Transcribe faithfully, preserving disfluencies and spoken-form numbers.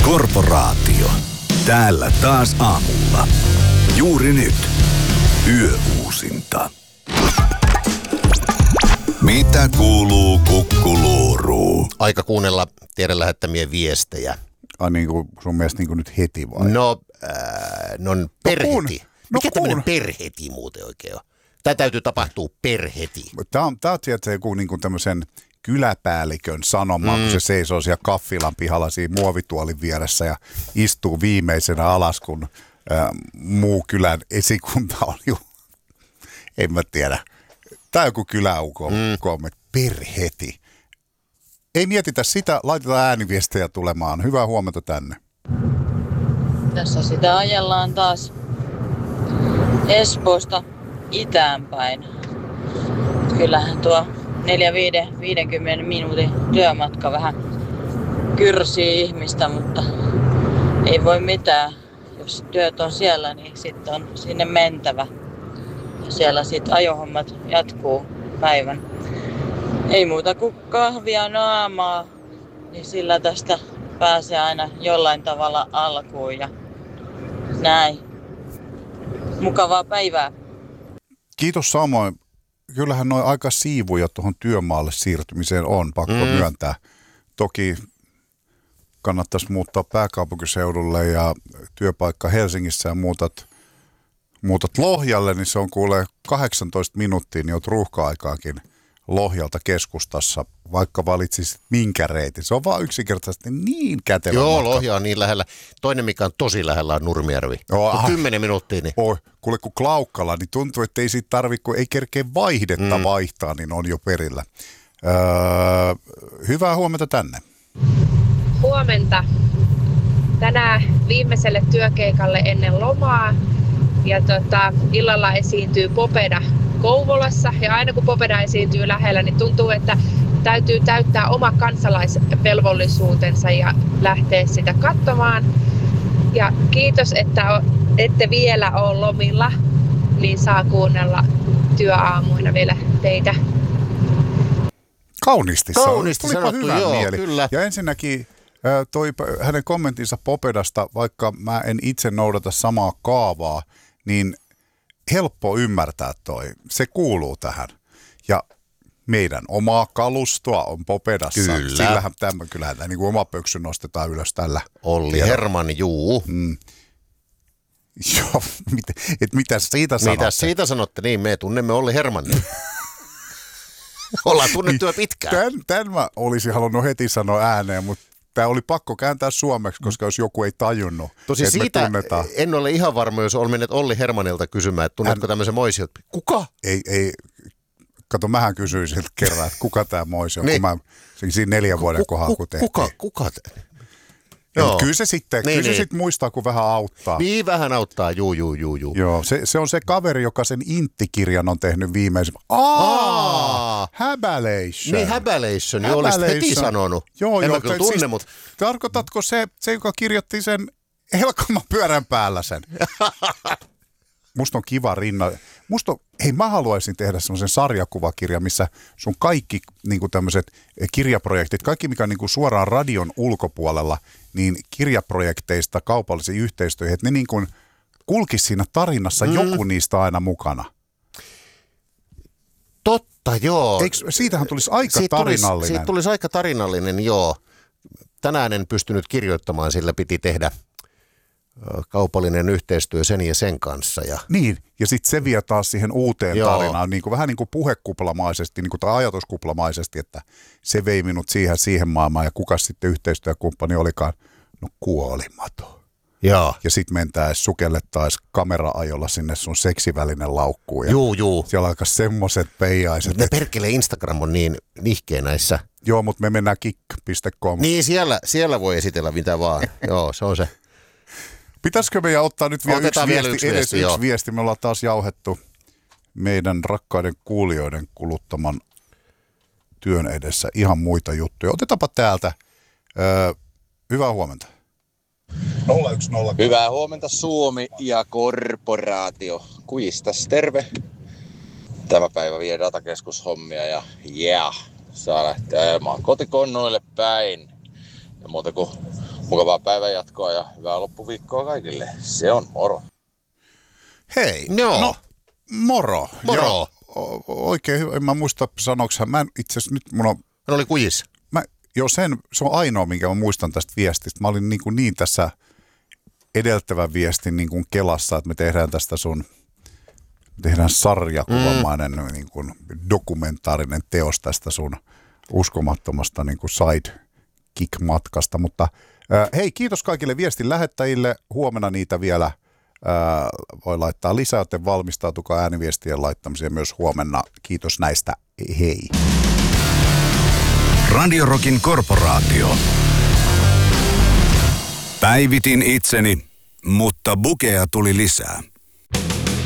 Korporaatio. Täällä taas aamulla. Juuri nyt. Yöuusinta. Mitä kuuluu Kukkuluuruun? Aika kuunnella teidän lähettämiä viestejä. Ai niin kuin sun mielestä niin kuin nyt heti vai? No, äh, no perheti. No Mikä kuun. tämmöinen perheti muuten oikein on? Tämä täytyy tapahtua perheti. Tämä on, tämä on tietysti joku niin kuin tämmöisen kyläpäällikön sanoma, mm. kun se seisoo siellä kaffilan pihalla siinä muovituolin vieressä ja istuu viimeisenä alas, kun äh, muu kylän esikunta on jo, en mä tiedä. Tämä on joku kyläukon mm. kommentti. Perheti. Ei mietitä sitä, laitetaan ääniviestejä tulemaan. Hyvää huomenta tänne. Tässä sitä ajellaan taas Espoosta itäänpäin. Kyllähän tuo neljä viisikymmentä minuutin työmatka vähän kyrsii ihmistä, mutta ei voi mitään. Jos työt on siellä, niin sitten on sinne mentävä. Ja siellä sitten ajohommat jatkuu päivän. Ei muuta kuin kahvia naamaa, niin sillä tästä pääsee aina jollain tavalla alkuun ja näin. Mukavaa päivää. Kiitos samoin. Kyllähän noin aika siivuja tuohon työmaalle siirtymiseen on, pakko mm. myöntää. Toki kannattaisi muuttaa pääkaupunkiseudulle ja työpaikka Helsingissä ja muutat, muutat Lohjalle, niin se on kuulee kahdeksantoista minuuttia, niin olet ruuhka-aikaakin Lohjalta keskustassa, vaikka valitsisit minkä reitin. Se on vaan yksinkertaisesti niin kätevä Joo, matka. Lohja on niin lähellä. Toinen, mikä on tosi lähellä, on Nurmijärvi. Joo, Kymmenen minuuttia. Niin. Oi, kuule kun Klaukkala, niin tuntuu, että ei siitä tarvitse, kun ei kerkeä vaihdetta mm. vaihtaa, niin on jo perillä. Öö, hyvää huomenta tänne. Huomenta. Tänään viimeiselle työkeikalle ennen lomaa. Ja tota, illalla esiintyy Popeda Kouvolassa. Ja aina kun Popeda esiintyy lähellä, niin tuntuu, että täytyy täyttää oma kansalaisvelvollisuutensa ja lähteä sitä katsomaan. Ja kiitos, että ette vielä ole lomilla, niin saa kuunnella työaamuina vielä teitä. Kauniisti, Kauniisti Tulipa sanottu, hyvä joo, mieli. kyllä. Ja ensinnäkin toi hänen kommenttinsa Popedasta, vaikka mä en itse noudata samaa kaavaa, niin helppo ymmärtää toi. Se kuuluu tähän. Ja meidän omaa kalustoa on Popedassa. Kyllä. Sillähän tämä kyllä niin kuin oma pöksy nostetaan ylös tällä. Olli tiedolla. Herman, juu. Mm. Joo, mit, et mitä siitä sanotte? Mitä siitä sanotte? Niin, me tunnemme Olli Hermannin. Ollaan tunnettuja pitkään. Tän, tän mä olisin halunnut heti sanoa ääneen, mutta tämä oli pakko kääntää suomeksi, koska jos joku ei tajunnut, Tosi että siitä me tunnetaan. En ole ihan varma, jos olen mennyt Olli Hermanilta kysymään, että tunnetko Hän... tämmöisen Moision? Kuka? Ei, ei. Kato, mähän kysyin siltä kerran, että kuka tämä Moisio on, niin. kun mä siinä neljän vuoden ku, kohdalla, ku, kun tehtiin. Kuka? Kuka? Joo. Kyllä se sitten, niin, kyllä se niin. sitten muistaa, kun vähän auttaa. Niin vähän auttaa, juu, juu, juu, juu. Joo, se, se on se kaveri, joka sen Intti-kirjan on tehnyt viimeisen. Aa, Häbälation. Niin, Häbälation, joo, olisit heti sanonut. Joo, en joo, mä kyllä tunne, siis, mutta... Tarkoitatko se, se, joka kirjoitti sen Helkaman pyörän päällä sen? Musta on kiva rinna. Musta on, hei, mä haluaisin tehdä semmoisen sarjakuvakirjan, missä sun kaikki niin tämmöiset kirjaprojektit, kaikki mikä on niin suoraan radion ulkopuolella, niin kirjaprojekteista kaupallisiin yhteistyöihin, että ne niin kuin kulkisi siinä tarinassa mm. joku niistä aina mukana. Totta, joo. Eikö, siitähän tulisi aika siitä tarinallinen. Tulisi, siitä tulisi aika tarinallinen, joo. Tänään en pystynyt kirjoittamaan, sillä piti tehdä kaupallinen yhteistyö sen ja sen kanssa. Ja... Niin, ja sitten se vie taas siihen uuteen Joo. tarinaan, niin kuin, vähän niin kuin puhekuplamaisesti niin kuin, tai ajatuskuplamaisesti, että se vei minut siihen, siihen maailmaan, ja kuka sitten yhteistyökumppani olikaan? No kuolimaton. Joo. Ja sitten mentäisiin, sukellettaisiin kamera-ajolla sinne sun seksivälinen laukkuun. Ja juu, juu. Siellä alkaa semmoiset peijaiset. Ne että... perkele Instagram on niin nihkeä näissä. Joo, mutta me mennään kick piste com. Niin, siellä, siellä voi esitellä mitä vaan. Joo, se on se. Pitäisikö meidän ottaa nyt vielä yksi, vielä viesti, yksi edes viesti, yksi joo. viesti? Me ollaan taas jauhettu meidän rakkaiden kuulijoiden kuluttaman työn edessä ihan muita juttuja. Otetaanpa täältä. Öö, hyvää huomenta. nolla yksi nolla Hyvää huomenta Suomi ja korporaatio. Kujistas terve. Tämä päivä vie datakeskushommia ja yeah, saa lähteä ajamaan kotikonnoille päin. Ja muuta kuin mukavaa päivänjatkoa ja hyvää loppuviikkoa kaikille. Se on moro. Hei, Joo. no moro. Moro. Joo, o- oikein hyvä. En mä muista sanoksi, mä en itse asiassa nyt mun on, Ne oli kujis. mä, jo sen, se on ainoa, minkä mä muistan tästä viestistä. Mä olin niin, kuin niin tässä edeltävän viestin niin kuin kelassa, että me tehdään tästä sun, tehdään sarjakuvamainen mm. niin kuin dokumentaarinen teos tästä sun uskomattomasta niin kuin sidekick-matkasta. Mutta äh, hei, kiitos kaikille viestin lähettäjille. Huomenna niitä vielä äh, voi laittaa lisää, joten valmistautukaa ääniviestien laittamiseen myös huomenna. Kiitos näistä. Hei. Radio Rockin korporaatio. Päivitin itseni, mutta bukeja tuli lisää.